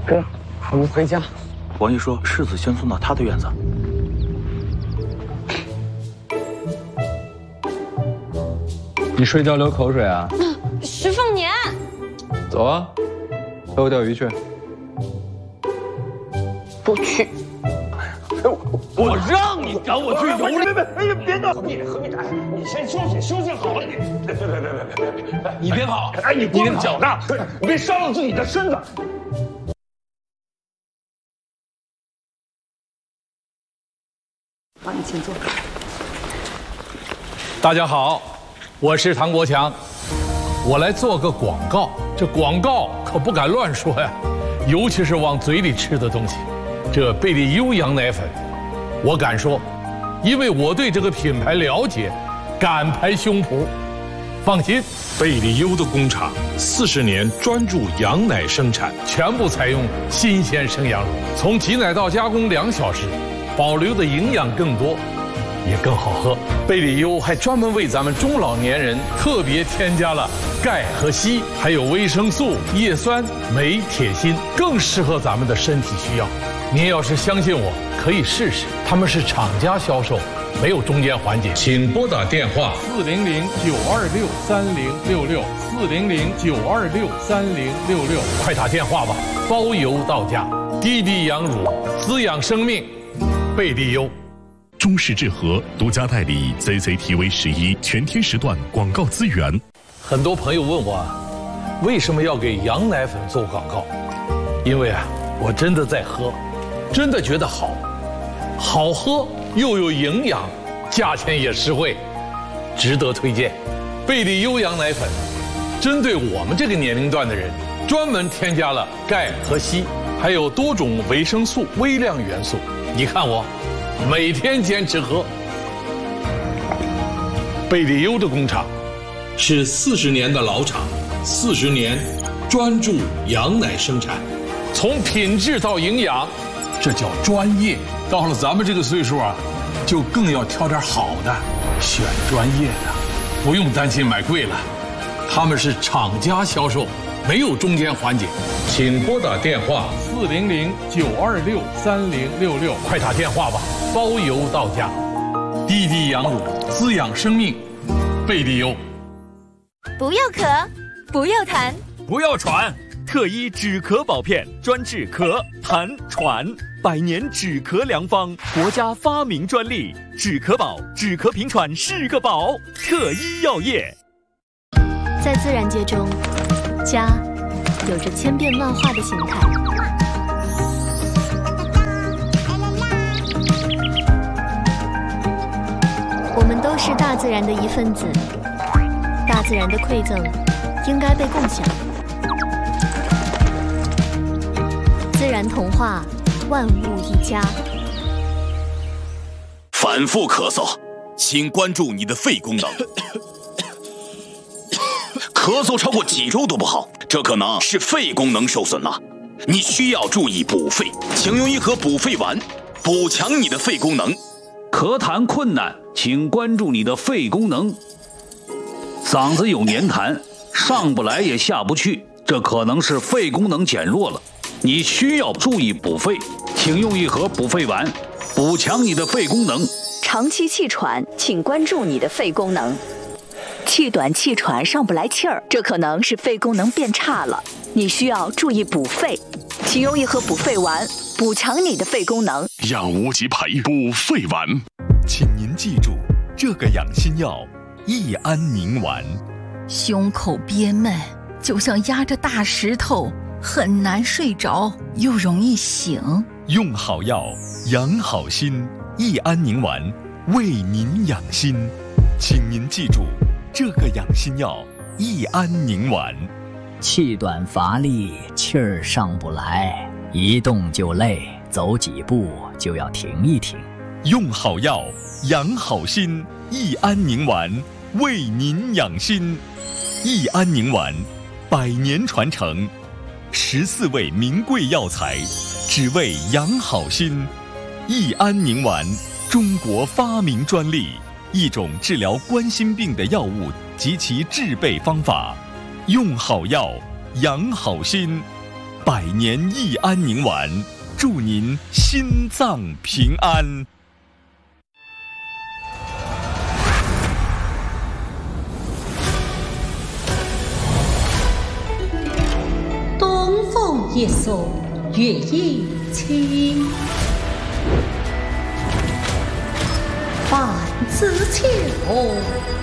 哥，我们回家。 王姨说世子先送到她的院子。 你睡觉流口水啊？ 石凤年， 走啊，陪我钓鱼去。 不去。 我让你赶我去游历。 别动！何必打？你先休息好了。别！ 你别跑！ 哎，你光脚的，你别伤了自己的身子。 好，你请坐。 大家好，我是唐国强，我来做个广告。这广告可不敢乱说呀，尤其是往嘴里吃的东西。这贝利优羊奶粉，我敢说，因为我对这个品牌了解，敢拍胸脯。放心， 贝利优的工厂40年专注羊奶生产， 全部采用新鲜生羊乳，从挤奶到加工2小时，保留的营养更多，也更好喝。贝利优还专门为咱们中老年人特别添加了钙和硒，还有维生素、叶酸、镁、铁、锌，更适合咱们的身体需要。您要是相信我，可以试试。他们是厂家销售，没有中间环节。 请拨打电话 400-926-3066，400-926-3066，快打电话吧，包邮到家。滴滴羊乳，滋养生命，贝利优。 中式制和独家代理 CCTV11全天时段广告资源。 很多朋友问我，为什么要给羊奶粉做广告？因为我真的在喝，真的觉得好喝又有营养，价钱也实惠，值得推荐。贝利优羊奶粉针对我们这个年龄段的人，专门添加了钙和硒，还有多种维生素、微量元素。你看我每天坚持喝。贝利优的工厂是40年的老厂，40年专注羊奶生产， 从品质到营养，这叫专业。到了咱们这个岁数就更要挑点好的，选专业的，不用担心买贵了。他们是厂家销售，没有中间环节。 请拨打电话 400-926-3066，快打电话吧，包邮到家。滴滴羊乳，滋养生命，贝利优。 不要咳，不要痰， 不要喘。特一止咳宝片，专治咳、痰、喘，100年止咳良方，国家发明专利。止咳宝，止咳平喘是个宝。特一药业。 在自然界中，家有着千变万化的形态。我们都是大自然的一份子，大自然的馈赠应该被共享。自然童话，万物一家。 反复咳嗽，请关注你的肺功能。咳嗽超过几周都不好，这可能是肺功能受损了。你需要注意补肺，请用一盒补肺丸，补强你的肺功能。 咳痰困难，请关注你的肺功能。嗓子有黏痰，上不来也下不去，这可能是肺功能减弱了。你需要注意补肺，请用一盒补肺丸，补强你的肺功能。 长期气喘，请关注你的肺功能。气短气喘上不来气儿，这可能是肺功能变差了，你需要注意补肺，请用一盒补肺丸，补强你的肺功能。 养无极培补肺丸， 请您记住这个养心药：益安宁丸。 胸口憋闷，就像压着大石头，很难睡着，又容易醒。 用好药，养好心，益安宁丸为您养心。请您记住这个养心药：益安宁丸。 气短乏力，气儿上不来，一动就累，走几步就要停一停。 用好药，养好心，益安宁丸为您养心。益安宁丸100年传承，14味名贵药材，只为养好心。益安宁丸，中国发明专利，一种治疗冠心病的药物及其制备方法。用好药，养好心。 百年益安宁丸，祝您心脏平安。 东风一送月影清，半枝秋